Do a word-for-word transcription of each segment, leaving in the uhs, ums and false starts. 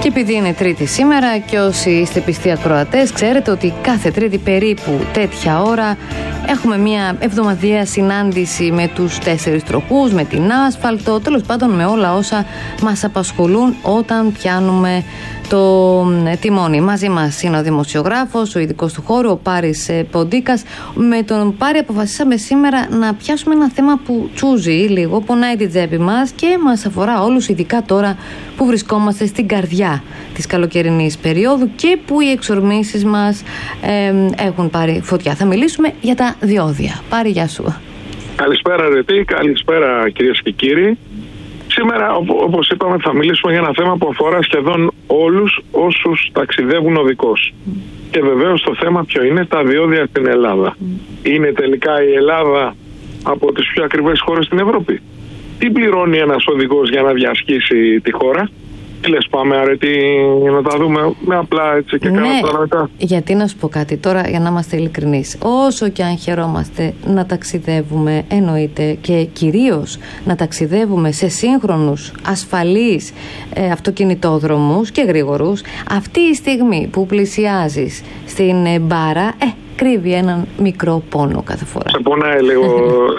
επειδή είναι Τρίτη σήμερα και όσοι είστε πιστοί ακροατές, ξέρετε ότι κάθε Τρίτη περίπου τέτοια ώρα έχουμε μια εβδομαδιαία συνάντηση με τους τέσσερις τροχούς, με την άσφαλτο, τέλος πάντων με όλα όσα μας απασχολούν όταν πιάνουμε το τιμόνι. Μαζί μας είναι ο δημοσιογράφος, ο ειδικός του χώρου, ο Πάρης Ποντίκας. Με τον Πάρη αποφασίσαμε σήμερα να πιάσουμε ένα θέμα που τσούζει λίγο, πονάει την τσέπη μας και μας αφορά όλους, ειδικά τώρα που βρισκόμαστε στην καρδιά της καλοκαιρινής περίοδου και που οι εξορμήσεις μας ε, έχουν πάρει φωτιά. Θα μιλήσουμε για τα διόδια. Πάρη, γεια σου. Καλησπέρα Ρετή, καλησπέρα κυρίες και κύριοι. Σήμερα, όπως είπαμε, θα μιλήσουμε για ένα θέμα που αφορά σχεδόν όλους όσους ταξιδεύουν οδικώς. Mm. Και βεβαίως το θέμα ποιο είναι? Τα διόδια στην Ελλάδα. Mm. Είναι τελικά η Ελλάδα από τις πιο ακριβές χώρες στην Ευρώπη? Τι πληρώνει ένας οδηγός για να διασχίσει τη χώρα? Τι λες, πάμε αρετή να τα δούμε με απλά έτσι και ναι, κάνα τώρα μετά? Γιατί να σου πω κάτι τώρα, για να είμαστε ειλικρινείς. Όσο και αν χαιρόμαστε να ταξιδεύουμε, εννοείται, και κυρίως να ταξιδεύουμε σε σύγχρονους, ασφαλείς ε, αυτοκινητόδρομους και γρήγορους, αυτή η στιγμή που πλησιάζεις στην ε, μπάρα, ε, κρύβει έναν μικρό πόνο κάθε φορά. Σε πονάει λίγο.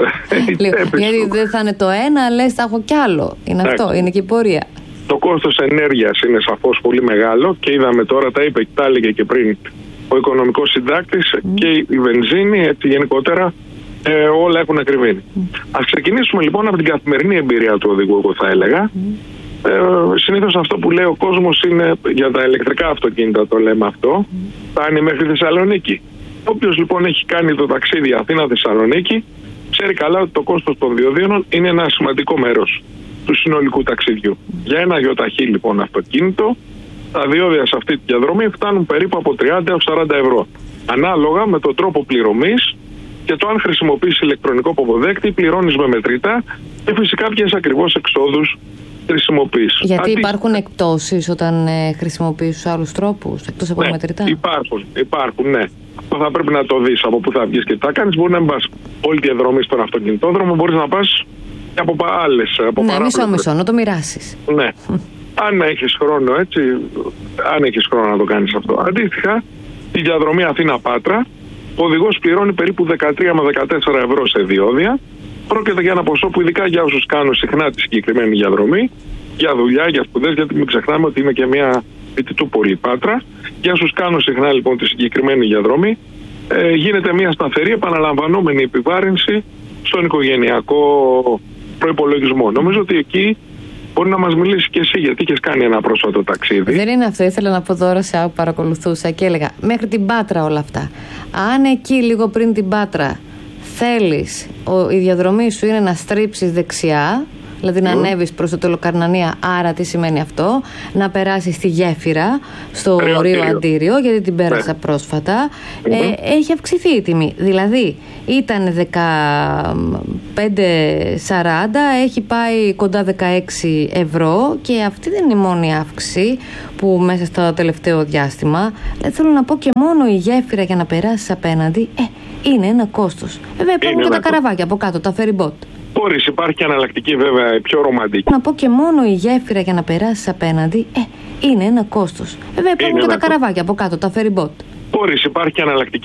Γιατί δεν θα είναι το ένα, λες θα έχω κι άλλο. Είναι αυτό, Ά, είναι και η πορεία. Το κόστος ενέργειας είναι σαφώς πολύ μεγάλο και είδαμε τώρα, τα είπε, τα έλεγε και πριν ο οικονομικός συντάκτης, mm. και η βενζίνη, έτσι γενικότερα ε, όλα έχουν ακριβήνει. Mm. Ας ξεκινήσουμε λοιπόν από την καθημερινή εμπειρία του οδηγού, εγώ θα έλεγα. Mm. Ε, συνήθως αυτό που λέει ο κόσμος είναι για τα ηλεκτρικά αυτοκίνητα, το λέμε αυτό, mm. φτάνει μέχρι Θεσσαλονίκη. Όποιος λοιπόν έχει κάνει το ταξίδι Αθήνα-Θεσσαλονίκη ξέρει καλά ότι το κόστος των διοδίων είναι ένα σημαντικό μέρος του συνολικού ταξιδιού. Για ένα γιοταχή λοιπόν αυτοκίνητο, τα διόδια σε αυτή τη διαδρομή φτάνουν περίπου από τριάντα έως σαράντα ευρώ. Ανάλογα με τον τρόπο πληρωμής και το αν χρησιμοποιείς ηλεκτρονικό αποδέκτη, πληρώνεις με μετρητά και φυσικά ποιες ακριβώς εξόδους χρησιμοποιείς. Γιατί Αντί... υπάρχουν εκπτώσεις όταν ε, χρησιμοποιείς τους άλλους τρόπους, εκτός από ναι, μετρητά? Υπάρχουν, υπάρχουν, ναι. Αυτό θα πρέπει να το δεις από πού θα βγεις και τι θα κάνεις. Μπορεί να μην πας όλη τη διαδρομή στον αυτοκινητόδρομο, μπορείς να πας από άλλες. Από ναι, μισό μισό, να το μοιράσεις. Ναι. Αν έχεις χρόνο, έτσι, αν έχεις χρόνο να το κάνεις αυτό. Αντίστοιχα, τη διαδρομή Αθήνα-Πάτρα, ο οδηγός πληρώνει περίπου δεκατρία με δεκατέσσερα ευρώ σε διόδια. Πρόκειται για ένα ποσό που ειδικά για όσους κάνουν συχνά τη συγκεκριμένη διαδρομή, για δουλειά, για σπουδές, γιατί μην ξεχνάμε ότι είναι και μια φοιτητούπολη Πάτρα. Για όσους κάνουν συχνά λοιπόν τη συγκεκριμένη διαδρομή, ε, γίνεται μια σταθερή επαναλαμβανόμενη επιβάρυνση στον οικογενειακό προϋπολογισμό. Νομίζω ότι εκεί μπορεί να μας μιλήσει και εσύ, γιατί έχεις κάνει ένα πρόσφατο ταξίδι. Δεν είναι αυτό. Ήθελα να πω τώρα σε που παρακολουθούσα και έλεγα μέχρι την Πάτρα όλα αυτά. Αν εκεί λίγο πριν την Πάτρα θέλεις ο, η διαδρομή σου είναι να στρίψεις δεξιά, δηλαδή να mm. ανέβεις προς το Τελοκαρνανία, άρα τι σημαίνει αυτό? Να περάσεις στη γέφυρα στο Ρίο Αντίριο, γιατί την πέρασα yeah. πρόσφατα. Mm-hmm. ε, έχει αυξηθεί η τιμή. Δηλαδή ήταν δεκαπέντε σαράντα, έχει πάει κοντά δεκαέξι ευρώ και αυτή δεν είναι η μόνη αύξηση που μέσα στο τελευταίο διάστημα. Δηλαδή θέλω να πω και μόνο η γέφυρα για να περάσεις απέναντι ε, είναι ένα κόστος. Βέβαια υπάρχουν και τα καραβάκια από κάτω, τα ferry boat. Μπορείς, υπάρχει και αναλλακτική βέβαια, πιο ρομαντική. Να πω και μόνο η γέφυρα για να περάσεις απέναντι, ε, είναι ένα κόστος. Βέβαια υπάρχουν και τα καραβάκια από κάτω, τα ferry boat. Μπορείς, υπάρχει και αναλλακτική.